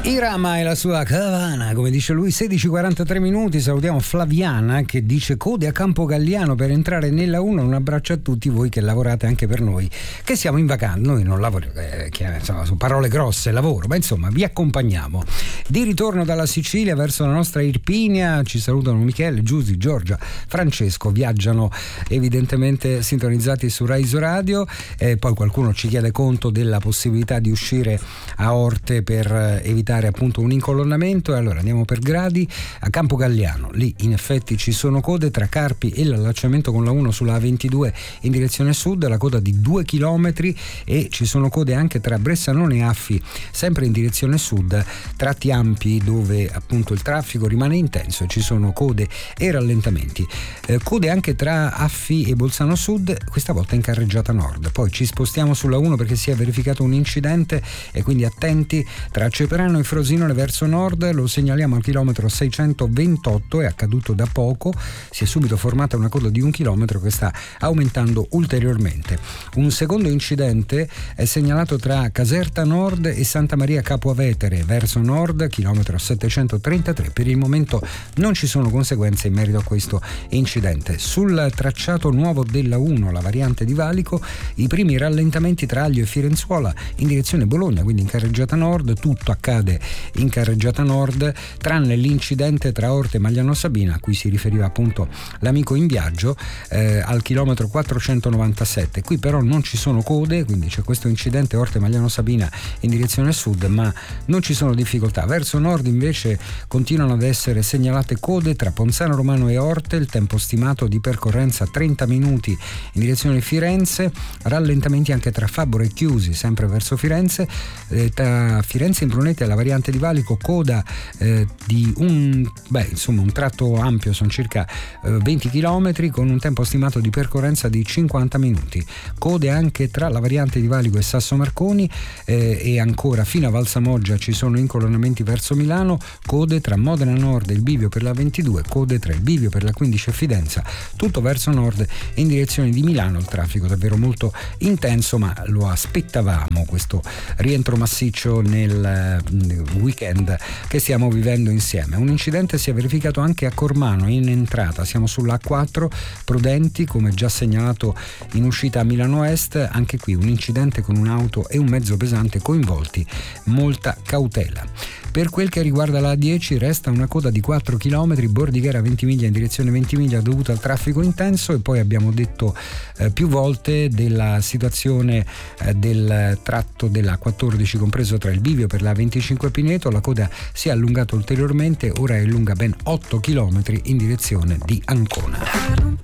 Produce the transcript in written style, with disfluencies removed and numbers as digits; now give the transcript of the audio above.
Irama e la sua caravana, come dice lui, 16:43 minuti. Salutiamo Flaviana che dice code a Campo Galliano per entrare nella 1. Un abbraccio a tutti voi che lavorate anche per noi, che siamo in vacanza. Noi non lavoriamo, insomma, sono parole grosse, lavoro, ma insomma vi accompagniamo. Di ritorno dalla Sicilia verso la nostra Irpinia ci salutano Michele, Giusy, Giorgia, Francesco, viaggiano evidentemente sintonizzati su Rai Radio. Poi qualcuno ci chiede conto della possibilità di uscire a Orte per evitare appunto un incolonnamento, e allora andiamo per gradi. A Campo Galliano lì in effetti ci sono code tra Carpi e l'allacciamento con la 1 sulla A22 in direzione sud, la coda di 2 chilometri, e ci sono code anche tra Bressanone e Affi sempre in direzione sud, tratti ampi dove appunto il traffico rimane intenso e ci sono code e rallentamenti. Code anche tra Affi e Bolzano Sud, questa volta in carreggiata nord. Poi ci spostiamo sulla 1 perché si è verificato un incidente e quindi attenti tra Ceperano e Frosinone verso nord, lo segnaliamo al chilometro 628, è accaduto da poco, si è subito formata una coda di 1 chilometro che sta aumentando ulteriormente. Un secondo incidente è segnalato tra Caserta Nord e Santa Maria Capua Vetere verso nord, chilometro 733. Per il momento non ci sono conseguenze in merito a questo incidente. Sul tracciato nuovo della 1, la variante di Valico, i primi rallentamenti tra Aglio e Firenzuola in direzione Bologna, quindi in carreggiata nord. Tutto accade in carreggiata nord, tranne l'incidente tra Orte e Magliano Sabina a cui si riferiva appunto l'amico in viaggio, al chilometro 497. Qui però non ci sono code, quindi c'è questo incidente Orte Magliano Sabina in direzione sud, ma non ci sono difficoltà. Verso nord invece continuano ad essere segnalate code tra Ponzano Romano e Orte, il tempo stimato di percorrenza 30 minuti in direzione Firenze, rallentamenti anche tra Fabro e Chiusi sempre verso Firenze, tra Firenze in Brunete e la variante di Valico coda di un tratto ampio, sono circa 20 km con un tempo stimato di percorrenza di 50 minuti. Code anche tra la variante di Valico e Sasso Marconi, e ancora fino a Valsamoggia ci sono incolonnamenti verso Milano, code tra Modena Nord e il bivio per la 22, code tra il bivio per la 15 e Fidenza, tutto verso nord in direzione di Milano. Il traffico davvero molto intenso, ma lo aspettavamo questo rientro massiccio nel weekend che stiamo vivendo insieme. Un incidente si è verificato anche a Cormano in entrata, siamo sulla A4, prudenti come già segnalato in uscita a Milano Est, anche qui un incidente con un'auto e un mezzo pesante coinvolti, molta cautela. Per quel che riguarda la A10 resta una coda di 4 km, Bordighera Ventimiglia in direzione Ventimiglia dovuta al traffico intenso, e poi abbiamo detto più volte della situazione del tratto della 14 compreso tra il bivio per la 25 Pineto. La coda si è allungata ulteriormente, ora è lunga ben 8 km in direzione di Ancona.